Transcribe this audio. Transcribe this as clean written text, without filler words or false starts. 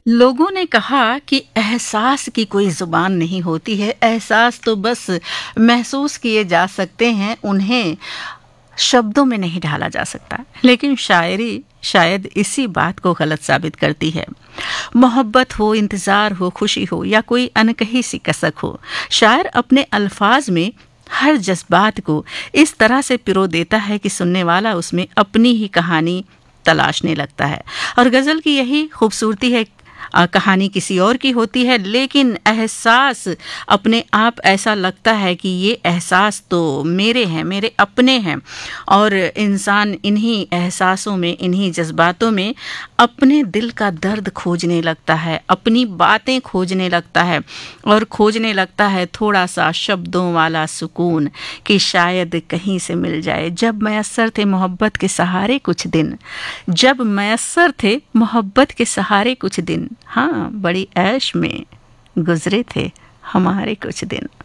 लोगों ने कहा कि एहसास की कोई ज़ुबान नहीं होती है, एहसास तो बस महसूस किए जा सकते हैं, उन्हें शब्दों में नहीं ढाला जा सकता। लेकिन शायरी शायद इसी बात को गलत साबित करती है। मोहब्बत हो, इंतज़ार हो, खुशी हो या कोई अनकही सी कसक हो, शायर अपने अल्फाज में हर जज्बात को इस तरह से पिरो देता है कि सुनने वाला उसमें अपनी ही कहानी तलाशने लगता है। और गज़ल की यही खूबसूरती है, कहानी किसी और की होती है लेकिन एहसास अपने आप ऐसा लगता है कि ये एहसास तो मेरे हैं, मेरे अपने हैं। और इंसान इन्हीं एहसासों में, इन्हीं जज्बातों में अपने दिल का दर्द खोजने लगता है, अपनी बातें खोजने लगता है और खोजने लगता है थोड़ा सा शब्दों वाला सुकून कि शायद कहीं से मिल जाए। जब मैसर थे मोहब्बत के सहारे कुछ दिन, जब मैसर थे मोहब्बत के सहारे कुछ दिन, हाँ बड़ी ऐश में गुजरे थे हमारे कुछ दिन।